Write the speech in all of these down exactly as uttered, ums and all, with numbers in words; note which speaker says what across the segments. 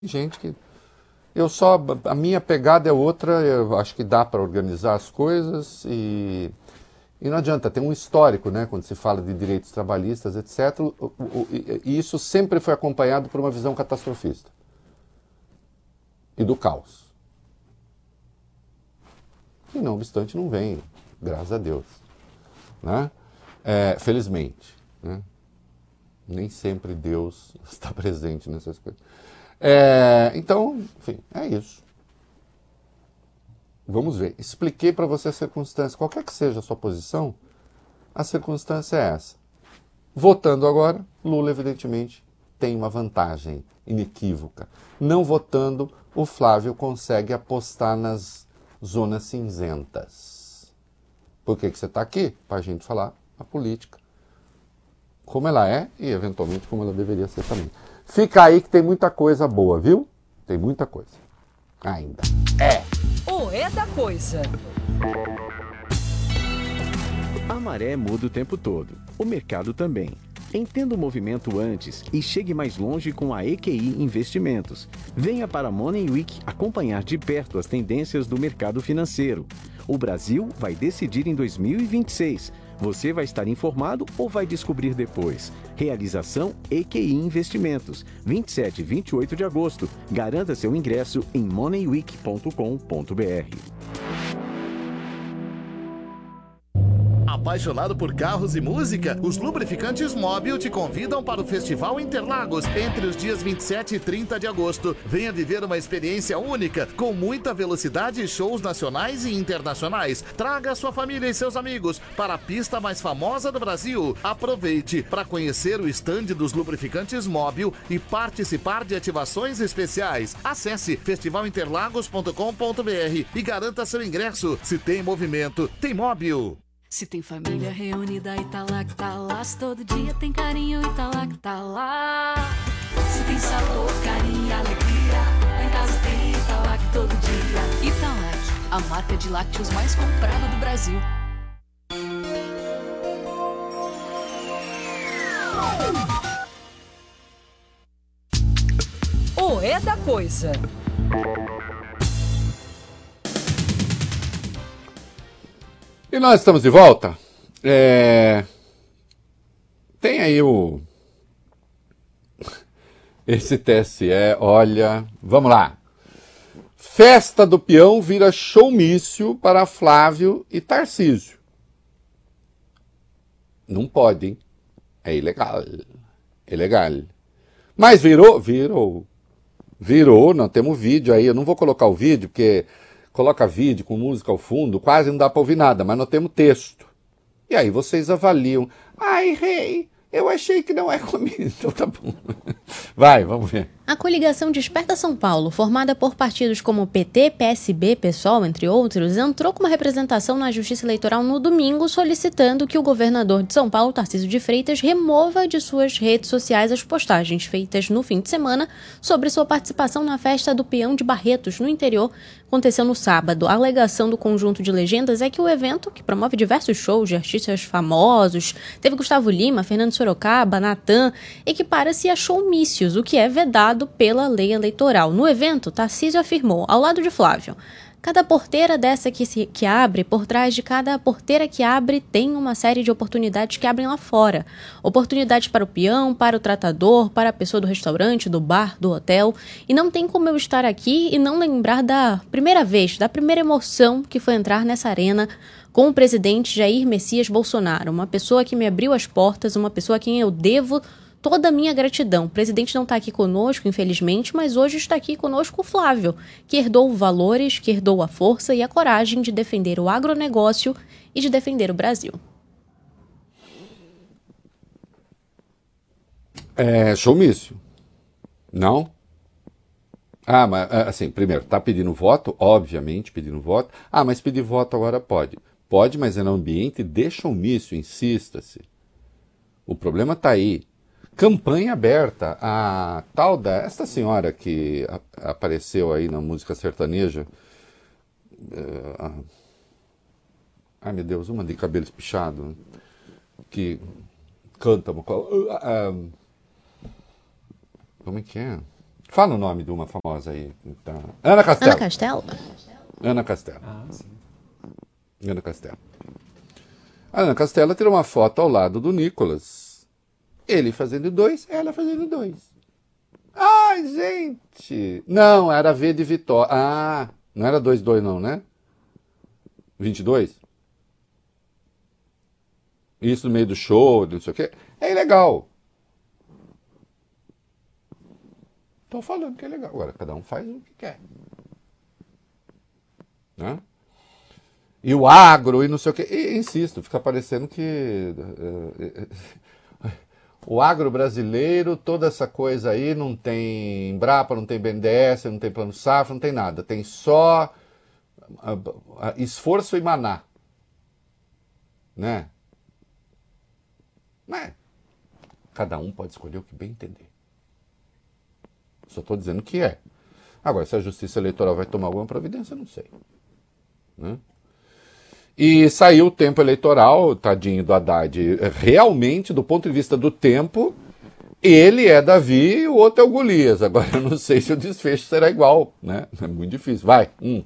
Speaker 1: Gente que... Eu só... A minha pegada é outra, eu acho que dá para organizar as coisas e... E não adianta, tem um histórico, né, quando se fala de direitos trabalhistas, etcétera. O, o, o, e isso sempre foi acompanhado por uma visão catastrofista e do caos. E não obstante não vem, graças a Deus. Né? É, felizmente. Né? Nem sempre Deus está presente nessas coisas. É, então, enfim, é isso. Vamos ver. Expliquei para você a circunstância. Qualquer que seja a sua posição, a circunstância é essa. Votando agora, Lula, evidentemente, tem uma vantagem inequívoca. Não votando, o Flávio consegue apostar nas zonas cinzentas. Por que, que você está aqui? Para a gente falar a política. Como ela é e, eventualmente, como ela deveria ser também. Fica aí que tem muita coisa boa, viu? Tem muita coisa. Ainda. É!
Speaker 2: O É da Coisa.
Speaker 3: A maré muda o tempo todo. O mercado também. Entenda o movimento antes e chegue mais longe com a E Q I Investimentos. Venha para a Money Week acompanhar de perto as tendências do mercado financeiro. O Brasil vai decidir em dois mil e vinte e seis. Você vai estar informado ou vai descobrir depois? Realização E Q I Investimentos, vinte e sete e vinte e oito de agosto. Garanta seu ingresso em money week ponto com ponto b r.
Speaker 4: Apaixonado por carros e música? Os Lubrificantes Móbil te convidam para o Festival Interlagos entre os dias vinte e sete e trinta de agosto. Venha viver uma experiência única, com muita velocidade e shows nacionais e internacionais. Traga sua família e seus amigos para a pista mais famosa do Brasil. Aproveite para conhecer o estande dos Lubrificantes Móbil e participar de ativações especiais. Acesse festival interlagos ponto com ponto b r e garanta seu ingresso. Se tem movimento, tem Móbil.
Speaker 5: Se tem família reunida e tá lá que tá lá, se todo dia tem carinho e tá lá que tá lá. Se tem sabor, carinho e alegria, lá em casa tem Italac todo dia. Italac, a marca de lácteos mais comprada do Brasil.
Speaker 2: O É da Coisa.
Speaker 1: E nós estamos de volta. É... Tem aí o... Esse T S E, olha... Vamos lá. Festa do Peão vira showmício para Flávio e Tarcísio. Não pode, hein? É ilegal. É ilegal. Mas virou? Virou. Virou, nós temos vídeo aí. Eu não vou colocar o vídeo, porque... Coloca vídeo com música ao fundo, quase não dá para ouvir nada, mas nós temos texto. E aí vocês avaliam. Ai, rei, eu achei que não é comigo. Então tá bom. Vai, vamos ver.
Speaker 6: A coligação Desperta São Paulo, formada por partidos como P T, P S B, PSOL, entre outros, entrou com uma representação na Justiça Eleitoral no domingo solicitando que o governador de São Paulo, Tarcísio de Freitas, remova de suas redes sociais as postagens feitas no fim de semana sobre sua participação na festa do Peão de Barretos, no interior, aconteceu no sábado. A alegação do conjunto de legendas é que o evento, que promove diversos shows de artistas famosos, teve Gustavo Lima, Fernando Sorocaba, Natan, equipara-se a showmícios, o que é vedado pela lei eleitoral. No evento, Tarcísio afirmou, ao lado de Flávio, cada porteira dessa que, se, que abre, por trás de cada porteira que abre, tem uma série de oportunidades que abrem lá fora. Oportunidades para o peão, para o tratador, para a pessoa do restaurante, do bar, do hotel. E não tem como eu estar aqui e não lembrar da primeira vez, da primeira emoção que foi entrar nessa arena com o presidente Jair Messias Bolsonaro. Uma pessoa que me abriu as portas, uma pessoa a quem eu devo toda a minha gratidão. O presidente não está aqui conosco, infelizmente, mas hoje está aqui conosco o Flávio, que herdou valores, que herdou a força e a coragem de defender o agronegócio e de defender o Brasil.
Speaker 1: É showmício. Não? Ah, mas assim, primeiro, tá pedindo voto? Obviamente pedindo voto. Ah, mas pedir voto agora pode. Pode, mas é no ambiente de showmício, insista-se. O problema está aí. Campanha aberta. A tal da... Esta senhora que a, apareceu aí na música sertaneja... Uh, ai, meu Deus, uma de cabelo espichado, né? Que canta... Uh, uh, uh, como é que é? Fala o nome de uma famosa aí. Tá. Ana Castela.
Speaker 6: Ana Castela?
Speaker 1: Ana Castela.
Speaker 7: Ah, sim.
Speaker 1: Ana Castela. A Ana Castela tirou uma foto ao lado do Nicolas. Ele fazendo dois, ela fazendo dois. Ai, gente! Não, era V de Vitória. Ah, não era dois dois não, né? vinte e dois? Isso no meio do show, não sei o quê. É legal. Tô falando que é legal. Agora, cada um faz o que quer. Né? E o agro, e não sei o quê. E, insisto, fica parecendo que... Uh, uh, o agro brasileiro, toda essa coisa aí, não tem Embrapa, não tem B N D E S, não tem Plano Safra, não tem nada. Tem só uh, uh, esforço e maná. Né? Mas cada um pode escolher o que bem entender. Só estou dizendo que é. Agora, se a Justiça Eleitoral vai tomar alguma providência, eu não sei. Né? E saiu o tempo eleitoral, tadinho do Haddad. Realmente, do ponto de vista do tempo, ele é Davi e o outro é o Golias. Agora, eu não sei se o desfecho será igual. Né? É muito difícil. Vai. Hum.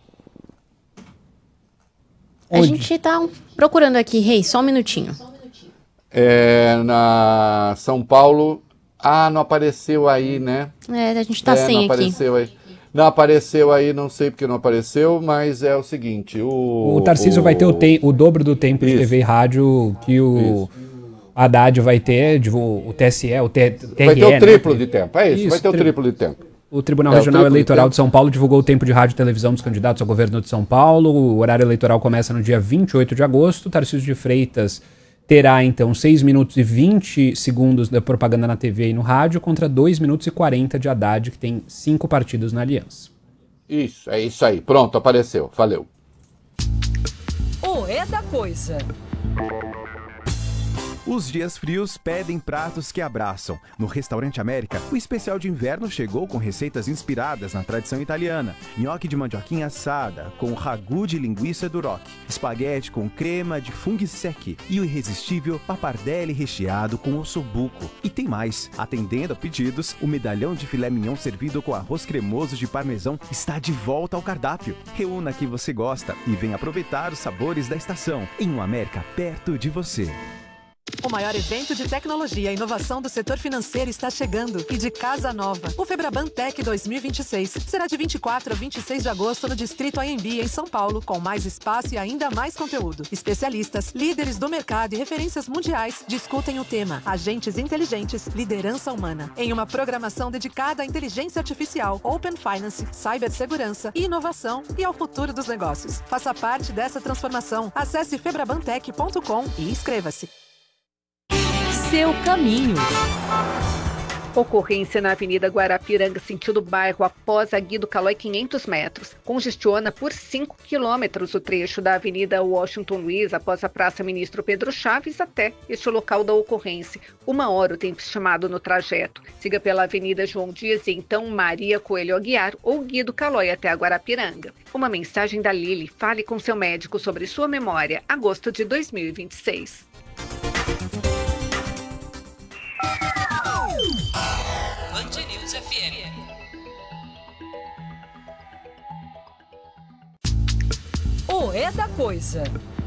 Speaker 6: A gente está procurando aqui, Rei, só um minutinho.
Speaker 1: É, na São Paulo... Ah, não apareceu aí, né?
Speaker 6: É, a gente tá
Speaker 1: é,
Speaker 6: sem
Speaker 1: não
Speaker 6: aqui.
Speaker 1: Apareceu aí. Não apareceu aí, não sei porque não apareceu, mas é o seguinte, o...
Speaker 7: O Tarcísio
Speaker 1: o,
Speaker 7: vai ter o, te, o dobro do tempo
Speaker 1: isso,
Speaker 7: de T V e rádio que o
Speaker 1: isso.
Speaker 7: Haddad vai ter, o, o T S E, o T R E,
Speaker 1: vai ter o triplo,
Speaker 7: né?
Speaker 1: de tempo, é isso,
Speaker 7: isso
Speaker 1: vai ter o
Speaker 7: tri...
Speaker 1: triplo de tempo.
Speaker 7: O Tribunal
Speaker 1: é,
Speaker 7: Regional
Speaker 1: o
Speaker 7: Eleitoral
Speaker 1: de,
Speaker 7: de São Paulo divulgou o tempo de rádio e televisão dos candidatos ao governo de São Paulo. O horário eleitoral começa no dia vinte e oito de agosto. Tarcísio de Freitas terá, então, seis minutos e vinte segundos de propaganda na T V e no rádio contra dois minutos e quarenta de Haddad, que tem cinco partidos na aliança.
Speaker 1: Isso, é isso aí. Pronto, apareceu. Valeu.
Speaker 2: O É da Coisa.
Speaker 8: Os dias frios pedem pratos que abraçam. No Restaurante América, o especial de inverno chegou com receitas inspiradas na tradição italiana. Nhoque de mandioquinha assada, com ragu de linguiça duroc, espaguete com crema de funghi secchi e o irresistível pappardelle recheado com ossobuco. E tem mais. Atendendo a pedidos, o medalhão de filé mignon servido com arroz cremoso de parmesão está de volta ao cardápio. Reúna o que você gosta e venha aproveitar os sabores da estação em um América perto de você.
Speaker 9: O maior evento de tecnologia e inovação do setor financeiro está chegando e de casa nova. O Febraban Tech dois mil e vinte e seis será de vinte e quatro a vinte e seis de agosto no Distrito A M B, em São Paulo, com mais espaço e ainda mais conteúdo. Especialistas, líderes do mercado e referências mundiais discutem o tema Agentes Inteligentes, Liderança Humana, em uma programação dedicada à inteligência artificial, Open Finance, cibersegurança, inovação e ao futuro dos negócios. Faça parte dessa transformação. Acesse febrabantech ponto com e inscreva-se.
Speaker 2: Seu caminho.
Speaker 10: Ocorrência na Avenida Guarapiranga, sentido bairro, após a Guido Calói, quinhentos metros. Congestiona por cinco quilômetros o trecho da Avenida Washington Luiz, após a Praça Ministro Pedro Chaves, até este local da ocorrência. Uma hora o tempo estimado no trajeto. Siga pela Avenida João Dias e então Maria Coelho Aguiar ou Guido Calói até a Guarapiranga. Uma mensagem da Lili. Fale com seu médico sobre sua memória. Agosto de dois mil e vinte e seis.
Speaker 2: Band News F M. O É da Coisa.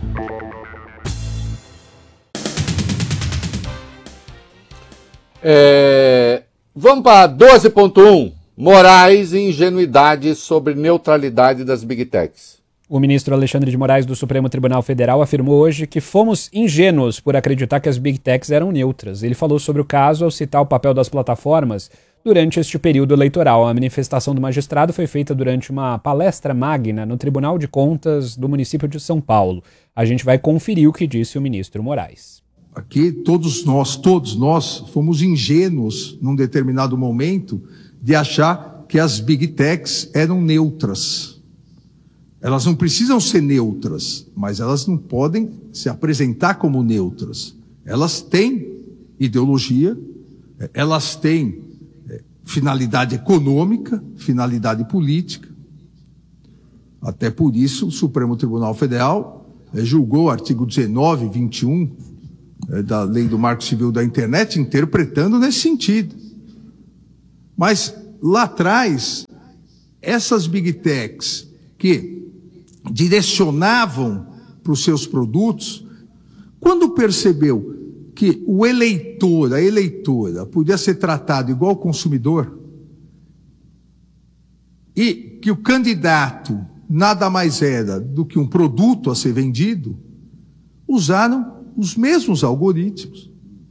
Speaker 1: É, vamos para doze ponto um. Moraes e ingenuidade sobre neutralidade das Big Techs.
Speaker 7: O ministro Alexandre de Moraes do Supremo Tribunal Federal afirmou hoje que fomos ingênuos por acreditar que as Big Techs eram neutras. Ele falou sobre o caso ao citar o papel das plataformas durante este período eleitoral. A manifestação do magistrado foi feita durante uma palestra magna no Tribunal de Contas do município de São Paulo. A gente vai conferir o que disse o ministro Moraes.
Speaker 11: Aqui todos nós, todos nós fomos ingênuos num determinado momento de achar que as Big Techs eram neutras. Elas não precisam ser neutras, mas elas não podem se apresentar como neutras. Elas têm ideologia, elas têm finalidade econômica, finalidade política. Até por isso, o Supremo Tribunal Federal julgou o artigo dezenove, vinte e um da Lei do Marco Civil da Internet, interpretando nesse sentido. Mas lá atrás, essas Big Techs que direcionavam para os seus produtos, quando percebeu que o eleitor, a eleitora, podia ser tratado igual ao consumidor, e que o candidato nada mais era do que um produto a ser vendido, usaram os mesmos algoritmos,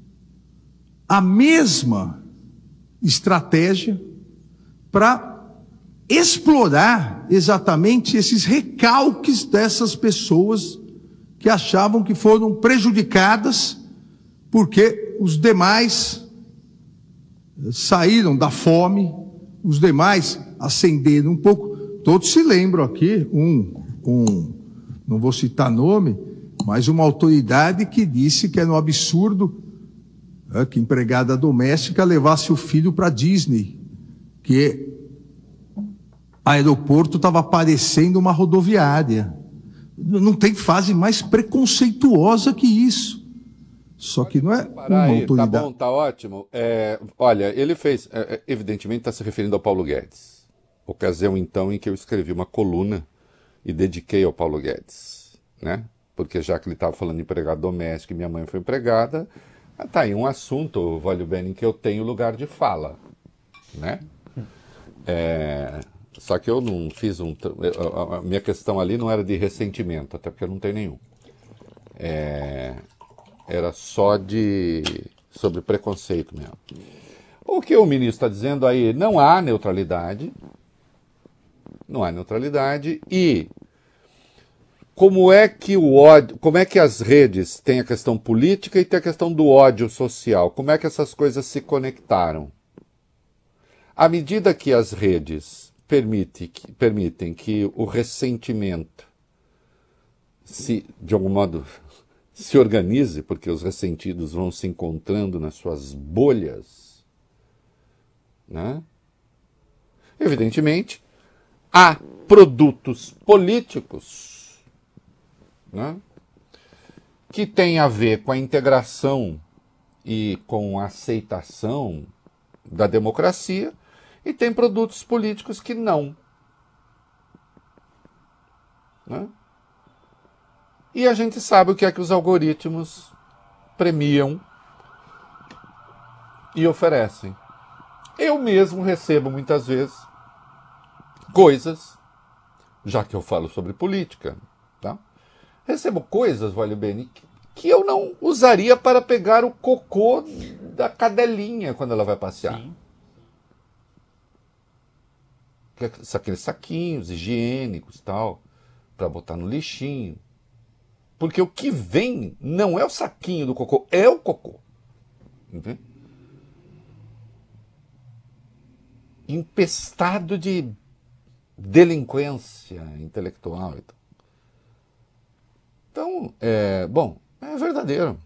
Speaker 11: a mesma estratégia para explorar exatamente esses recalques dessas pessoas que achavam que foram prejudicadas porque os demais saíram da fome, os demais ascenderam um pouco. Todos se lembram aqui, um, um, não vou citar nome, mas uma autoridade que disse que era um absurdo é, que empregada doméstica levasse o filho para Disney, que aeroporto estava parecendo uma rodoviária. Não tem fase mais preconceituosa que isso. Só que não é uma
Speaker 1: Aí,
Speaker 11: autoridade.
Speaker 1: tá bom, tá ótimo. É, olha, ele fez, é, evidentemente está se referindo ao Paulo Guedes. Ocasião, então, em que eu escrevi uma coluna e dediquei ao Paulo Guedes, né? Porque já que ele estava falando de empregado doméstico e minha mãe foi empregada, tá aí um assunto, Vólio Bene, em que eu tenho lugar de fala, né? É, só que eu não fiz um... A minha questão ali não era de ressentimento, até porque eu não tenho nenhum. É, era só de... sobre preconceito mesmo. O que o ministro está dizendo aí, não há neutralidade, não há neutralidade, e como é que o ódio, como é que as redes têm a questão política e tem a questão do ódio social? Como é que essas coisas se conectaram? À medida que as redes permite, que, permitem que o ressentimento se, de algum modo, se organize, porque os ressentidos vão se encontrando nas suas bolhas, né? Evidentemente, há produtos políticos, né, que têm a ver com a integração e com a aceitação da democracia, e tem produtos políticos que não. Né? E a gente sabe o que é que os algoritmos premiam e oferecem. Eu mesmo recebo muitas vezes coisas, já que eu falo sobre política, tá? Recebo coisas, Vólio Bene, que eu não usaria para pegar o cocô da cadelinha quando ela vai passear. Sim. Aqueles saquinhos higiênicos, tal, para botar no lixinho. Porque o que vem não é o saquinho do cocô, é o cocô. Entende? Empestado de delinquência intelectual. Então, é, bom, é verdadeiro.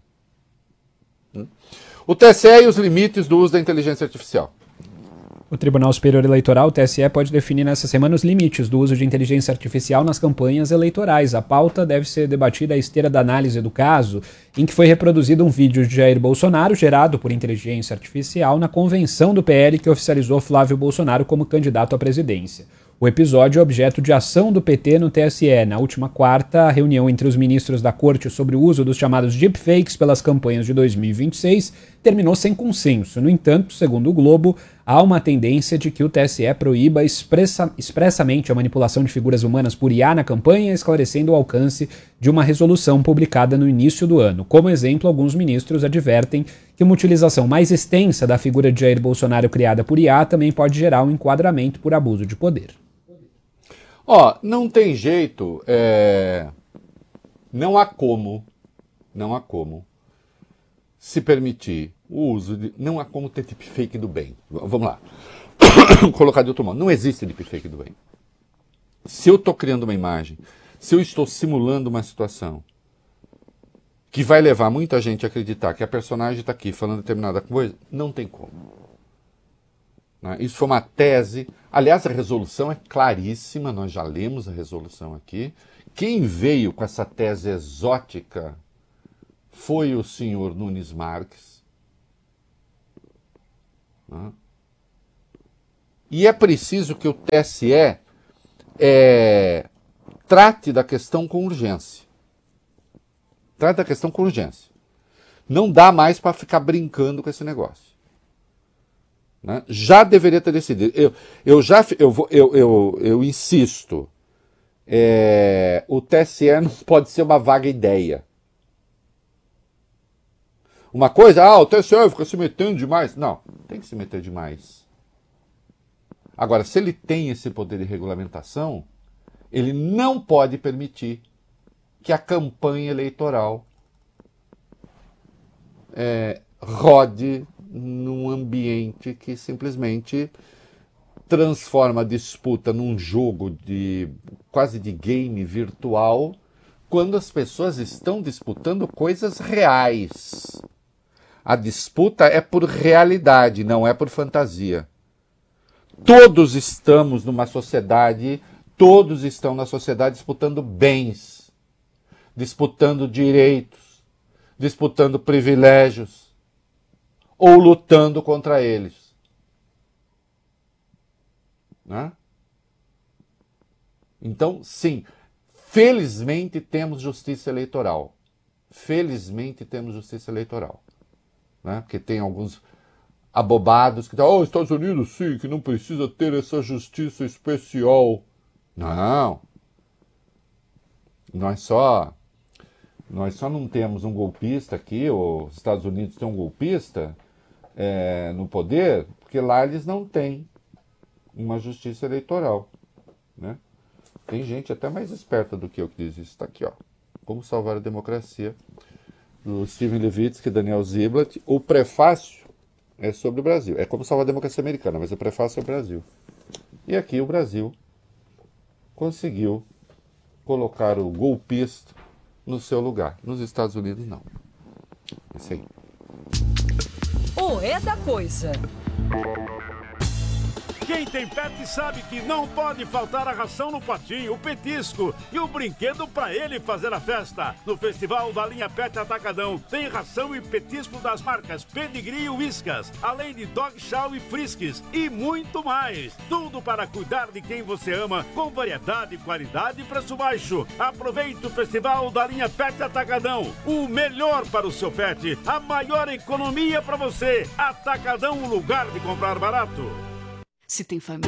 Speaker 1: O T S E e os limites do uso da inteligência artificial.
Speaker 7: O Tribunal Superior Eleitoral, o T S E, pode definir nessa semana os limites do uso de inteligência artificial nas campanhas eleitorais. A pauta deve ser debatida à esteira da análise do caso, em que foi reproduzido um vídeo de Jair Bolsonaro, gerado por inteligência artificial, na convenção do P L que oficializou Flávio Bolsonaro como candidato à presidência. O episódio é objeto de ação do P T no T S E. Na última quarta, a reunião entre os ministros da Corte sobre o uso dos chamados deepfakes pelas campanhas de dois mil e vinte e seis terminou sem consenso. No entanto, segundo o Globo, há uma tendência de que o T S E proíba expressa, expressamente a manipulação de figuras humanas por I A na campanha, esclarecendo o alcance de uma resolução publicada no início do ano. Como exemplo, alguns ministros advertem que uma utilização mais extensa da figura de Jair Bolsonaro criada por I A também pode gerar um enquadramento por abuso de poder.
Speaker 1: Ó, não tem jeito, é... não há como, não há como se permitir o uso de... Não há como ter deepfake do bem. Vamos lá. Colocar de outro modo. Não existe deepfake do bem. Se eu estou criando uma imagem, se eu estou simulando uma situação que vai levar muita gente a acreditar que a personagem está aqui falando determinada coisa, não tem como. Isso foi uma tese. Aliás, a resolução é claríssima, nós já lemos a resolução aqui. Quem veio com essa tese exótica foi o senhor Nunes Marques. E é preciso que o T S E é, trate da questão com urgência. Trate da questão com urgência. Não dá mais para ficar brincando com esse negócio. Né? Já deveria ter decidido. Eu, eu já eu, vou, eu, eu, eu insisto. É, o T S E não pode ser uma vaga ideia. Uma coisa, ah, o T S E fica se metendo demais. Não, tem que se meter demais. Agora, se ele tem esse poder de regulamentação, ele não pode permitir que a campanha eleitoral é, rode num ambiente que simplesmente transforma a disputa num jogo de quase de game virtual, quando as pessoas estão disputando coisas reais. A disputa é por realidade, não é por fantasia. Todos estamos numa sociedade, todos estão na sociedade disputando bens, disputando direitos, disputando privilégios, ou lutando contra eles. Né? Então, sim, felizmente temos justiça eleitoral. Felizmente temos justiça eleitoral. Né? Porque tem alguns abobados que estão, oh, Estados Unidos sim, que não precisa ter essa justiça especial. Não. Nós só, nós só não temos um golpista aqui, os Estados Unidos tem um golpista é, no poder, porque lá eles não têm uma justiça eleitoral. Né? Tem gente até mais esperta do que eu que diz isso. Está aqui, ó. Como Salvar a Democracia, do Steven Levitsky, Daniel Ziblatt. O prefácio é sobre o Brasil. É Como Salvar a Democracia Americana, mas o prefácio é o Brasil. E aqui o Brasil conseguiu colocar o golpista no seu lugar. Nos Estados Unidos, não. Isso aí.
Speaker 2: O É da Coisa.
Speaker 12: Quem tem pet sabe que não pode faltar a ração no potinho, o petisco e o brinquedo para ele fazer a festa. No Festival da Linha Pet Atacadão tem ração e petisco das marcas Pedigree e Whiskas, além de Dog Chow e Friskies e muito mais. Tudo para cuidar de quem você ama, com variedade, qualidade e preço baixo. Aproveite o Festival da Linha Pet Atacadão. O melhor para o seu pet, a maior economia para você. Atacadão, um lugar de comprar barato.
Speaker 5: Se tem família.